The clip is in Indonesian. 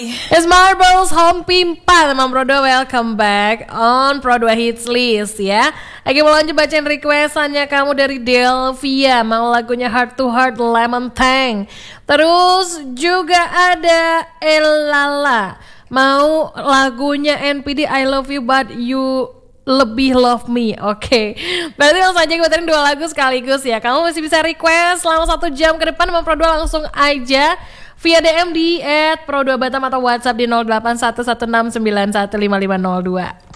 It's Marbles Home Pimpa teman Pro2, welcome back on Pro2 Hits List ya. Lagi mau lanjut bacain requestannya kamu dari Delvia. Mau lagunya Heart to Heart Lemon Tang. Terus juga ada Elala, mau lagunya NPD I Love You But You Lebih Love Me. Oke, berarti langsung aja gue baterin 2 lagu sekaligus ya. Kamu masih bisa request selama 1 jam ke depan sama Pro2 langsung aja via DM di @pro2batam atau WhatsApp di 0811691552.